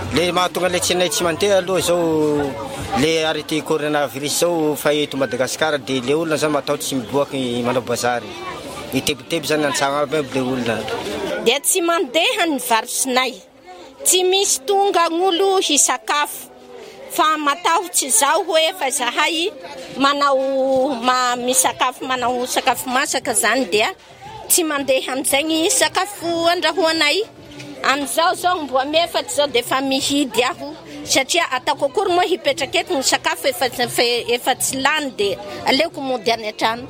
Le mahatonga le tsy mandeha aloha zao le arrêté coronavirus zao fa eto Madagasikara de le olona zany matahotra tsy miboaky manao bazary. Itebiteby zany antsagna aby le olona. Dia tsy mandeha ny varosinay. Tsy misy tonga gn'olo hisakafo. Fa matahotsy zao hoe fa zahay manao misakafo manao sakafo masaka zany dia tsy mandeha am'izay sakafo andrahoanay. Am'izao zao mbo amefaty zao de fa mihidy aho satria atako akory moa hipetraky eto ny sakafo efa tsy lany de aleoko mody any an-trano.